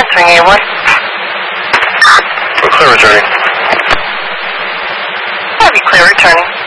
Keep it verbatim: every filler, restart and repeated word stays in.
answering A one. We're clear returning. Have you clear returning?